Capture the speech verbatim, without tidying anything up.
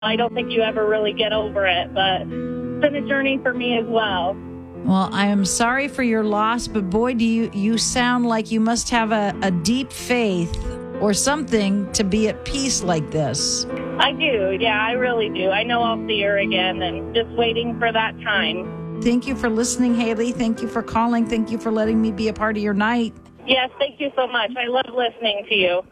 I don't think you ever really get over it, but it's been a journey for me as well. Well, I am sorry for your loss, but boy, do you, you sound like you must have a, a deep faith or something to be at peace like this. I do. Yeah, I really do. I know I'll see her again and just waiting for that time. Thank you for listening, Haley. Thank you for calling. Thank you for letting me be a part of your night. Yes, thank you so much. I love listening to you.